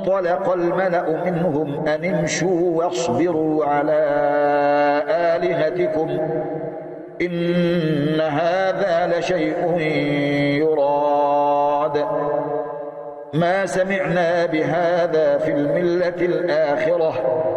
فانطلق الملأ منهم أن امشوا واصبروا على آلهتكم إن هذا لشيء يراد ما سمعنا بهذا في الملة الآخرة